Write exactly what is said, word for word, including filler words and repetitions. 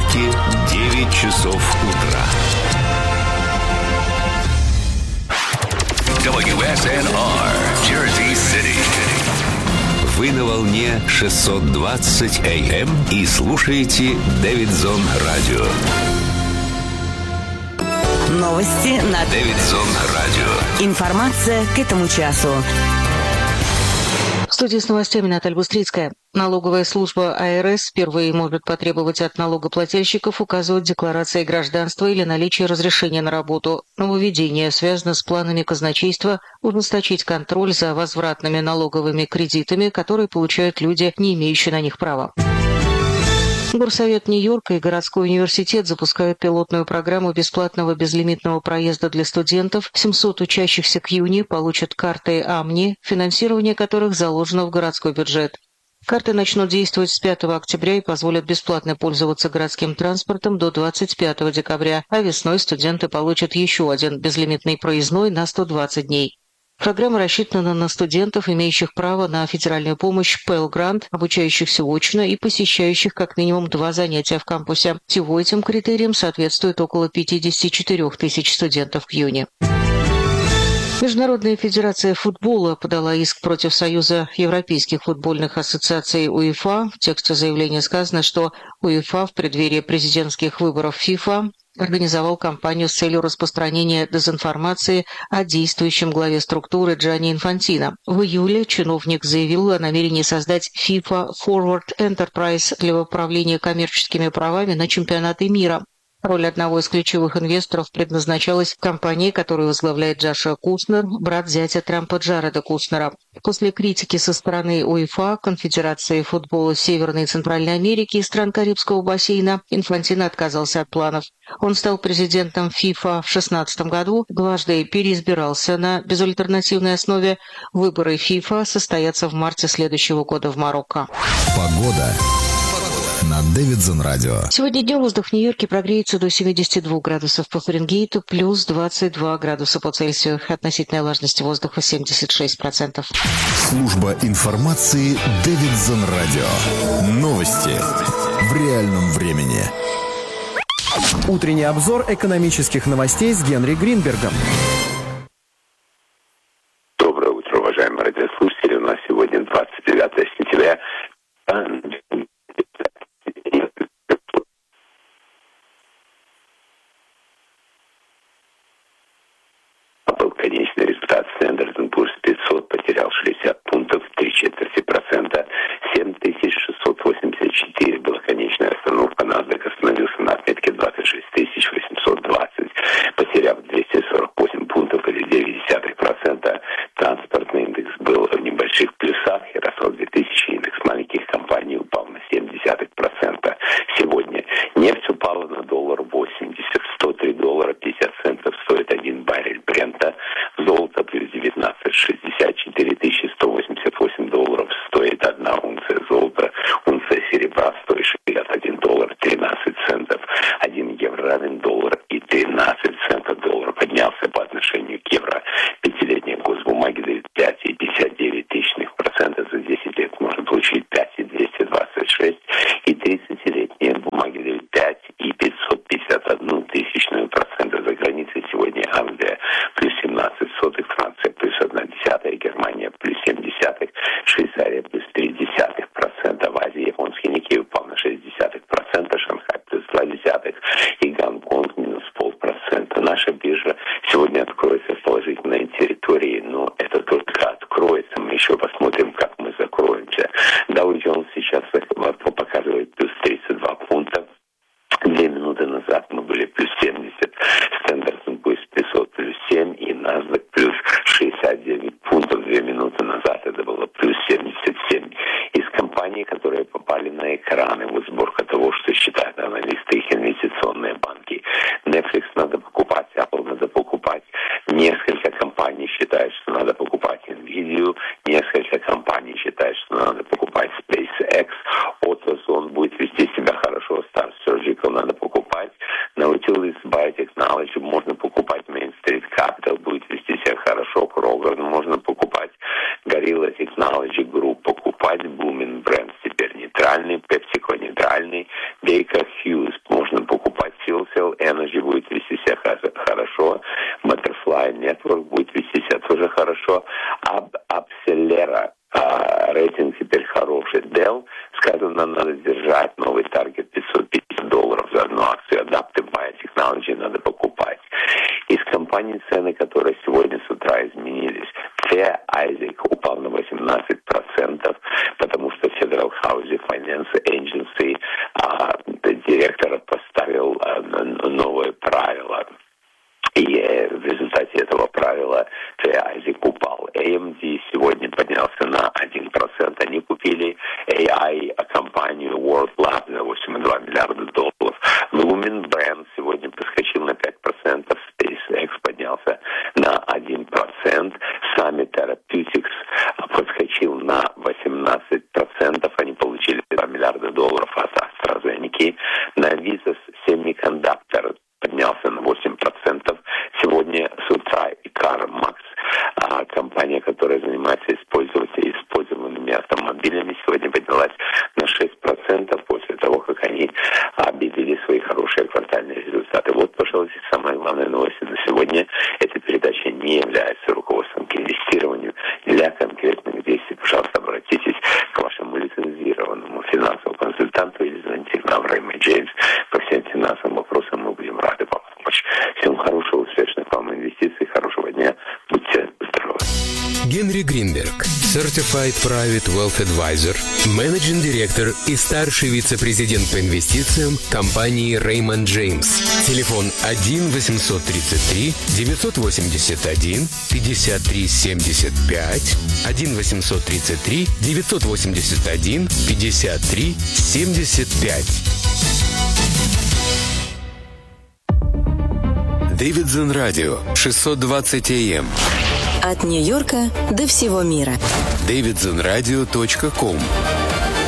Нью-Йорке девять часов утра. дабл ю эс эн ар, Jersey City. Вы на волне шестьсот двадцать эй эм и слушаете Дэвидсон Радио. Новости на Дэвидсон Радио. Информация к этому часу. В студии с новостями Наталья Бустрицкая. Налоговая служба А Р С впервые может потребовать от налогоплательщиков указывать декларации гражданства или наличие разрешения на работу. Нововведение связано с планами казначейства ужесточить контроль за возвратными налоговыми кредитами, которые получают люди, не имеющие на них права. Горсовет Нью-Йорка и городской университет запускают пилотную программу бесплатного безлимитного проезда для студентов. семьсот учащихся КьюНИ получат карты АМНИ, финансирование которых заложено в городской бюджет. Карты начнут действовать с пятого октября и позволят бесплатно пользоваться городским транспортом до двадцать пятого декабря, а весной студенты получат еще один безлимитный проездной на сто двадцать дней. Программа рассчитана на студентов, имеющих право на федеральную помощь Pell Grant, обучающихся очно и посещающих как минимум два занятия в кампусе. Всего этим критериям соответствует около пятьдесят четыре тысячи студентов КьюНИ. Международная федерация футбола подала иск против Союза европейских футбольных ассоциаций УЕФА. В тексте заявления сказано, что УЕФА в преддверии президентских выборов ФИФА организовал кампанию с целью распространения дезинформации о действующем главе структуры Джанни Инфантино. В июле чиновник заявил о намерении создать FIFA Forward Enterprise для управления коммерческими правами на чемпионаты мира. Роль одного из ключевых инвесторов предназначалась компании, которую возглавляет Джошуа Кушнер, брат зятя Трампа Джареда Кушнера. После критики со стороны УЕФА, Конфедерации футбола Северной и Центральной Америки и стран Карибского бассейна, Инфантино отказался от планов. Он стал президентом FIFA в две тысячи шестнадцатом году, дважды переизбирался на безальтернативной основе. Выборы FIFA состоятся в марте следующего года в Марокко. Погода на Дэвидсон Радио. Сегодня днем воздух в Нью-Йорке прогреется до семьдесят два градусов по Фаренгейту, плюс двадцать два градуса по Цельсию. Относительная влажность воздуха семьдесят шесть процентов. Служба информации Дэвидсон Радио. Новости в реальном времени. Утренний обзор экономических новостей с Генри Гринбергом. Доброе утро, уважаемые радиослушатели. У нас сегодня двадцать девятое сентября. Был конечный результат. Standard энд Poor's пятьсот потерял шестьдесят пунктов, три четверти процента. семь тысяч шестьсот восемьдесят четыре была конечная остановка. NASDAQ остановился на отметке двадцать шесть тысяч восемьсот двадцать, потеряв двести сорок восемь пунктов или девять десятых процента. Транспортный индекс был в небольших плюсах и росл две тысячи. Индекс маленьких компаний упал на семь десятых процента. Сегодня нефть упала на доллар восемьдесят, сто три доллара пятьдесят центов стоит один баррель Брента. Золото плюс девятнадцать, шестьдесят четыре тысячи сто восемьдесят восемь долларов стоит одна унция золота. Унция серебра стоит шестьдесят один доллар тринадцать центов. один евро равен доллар и тринадцать центов. Доллар поднялся по отношению к евро. Пятилетние госбумаги дают пять и пятьдесят девять тысячных процента. За десять лет можно получить пять и двести двадцать шесть. И тридцатилетние бумаги дают пять и пятьсот пятьдесят одну тысячную процента. За границей сегодня Англия плюс семнадцать сотых, Франция плюс одна десятая, Германия плюс семь десятых, Швейцария плюс три десятых процента. В Азии японский Никей упал на шесть десятых процента, Шанхай плюс два десятых и Гонконг минус полпроцента. Наша биржа сегодня откроется в положительной территории, но это только откроется. Мы еще посмотрим, как мы закроемся. Dow Jones сейчас показывает плюс тридцать два пункта. Две минуты назад мы были плюс семьдесят, Standard энд Poor's пятьсот плюс семь и NASDAQ плюс шестьдесят девять пунктов. Две минуты назад это было плюс семьдесят семь. Из компаний, которые попали на экраны, вот сборка того, что считают аналисты, их инвестиционные банки. Netflix надо покупать, Apple надо покупать. Несколько компаний считают, что надо покупать Nvidia. Несколько компаний считают, что надо покупать SpaceX. AutoZone будет вести себя хорошо. Star Surgical надо покупать. Nautilus Biotechnology можно покупать. Main Street Capital будет вести себя хорошо. Kroger можно покупать. Gorilla Technology Group покупать. Bloomin' Brands теперь нейтральный. PepsiCo нейтральный. Baker Hughes можно надо держать, новый таргет пятьсот пятьдесят долларов за одну акцию, Adaptive Biotechnology надо покупать. Из компаний, цены, которые сегодня с утра изменились, Fair Isaac упал на восемнадцать процентов, потому что Federal Housing Finance Agency а, директора поставил а, новые правила. И в результате этого правила Fair Isaac упал. эй эм ди сегодня поднялся на один процент. Они купили эй ай-компанию World Lab за восемь целых два миллиарда долларов. Lumen Brands сегодня подскочил на пять процентов. SpaceX поднялся на один процент. Summit Therapeutics подскочил на восемнадцать процентов. Они получили два миллиарда долларов от AstraZeneca. Navitas Semiconductor поднялся на восемь процентов. Сегодня с утра и CarMax, а, компания, которая занимается использованными автомобилями, сегодня поднялась на шесть процентов после того, как они объявили свои хорошие квартальные результаты. Вот, пожалуйста, самая главная новость на сегодня. Эта передача не является руководством к инвестированию. Для конкретных действий, пожалуйста, обратитесь к вашему лицензированному финансовому консультанту или звоните к нам Raymond James по всем финансовым вопросам. Мы будем рады вам помочь. Всем хорошего, успешных вам инвестиций, хорошего дня. Будьте здоровы. Генри Гринберг, Certified Private Wealth Advisor, менеджинг директор и старший вице-президент по инвестициям компании Raymond James. Телефон один восемьсот тридцать три девятьсот восемьдесят один пятьдесят три семьдесят пять, один восемьсот тридцать три девятьсот восемьдесят один пятьдесят три семьдесят пять. Davidson Radio шестьсот двадцать эй эм. От Нью-Йорка до всего мира. дэвидсон радио точка ком.